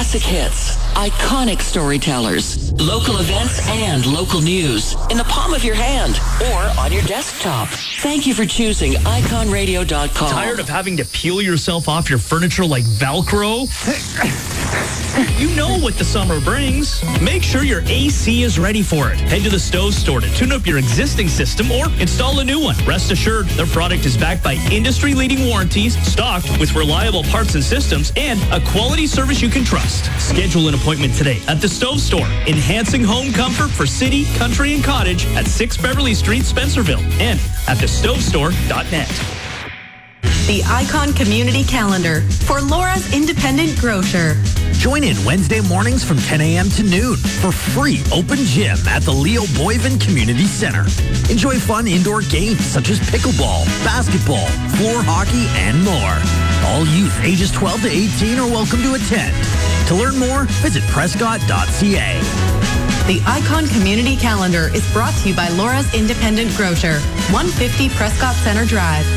Classic hits, iconic storytellers, local events, and local news in the palm of your hand or on your desktop. Thank you for choosing iconradio.com. Tired of having to peel yourself off your furniture like Velcro? You know what the summer brings. Make sure your AC is ready for it. Head to the Stove Store to tune up your existing system or install a new one. Rest assured, their product is backed by industry-leading warranties, stocked with reliable parts and systems, and a quality service you can trust. Schedule an appointment today at the Stove Store, enhancing home comfort for city, country, and cottage at 6 Beverly Street, Spencerville, and at thestovestore.net. The Icon Community Calendar for Laura's Independent Grocer. Join in Wednesday mornings from 10 a.m. to noon for free open gym at the Leo Boyven Community Center. Enjoy fun indoor games such as pickleball, basketball, floor hockey, and more. All youth ages 12 to 18 are welcome to attend. To learn more, visit prescott.ca. The Icon Community Calendar is brought to you by Laura's Independent Grocer, 150 Prescott Center Drive.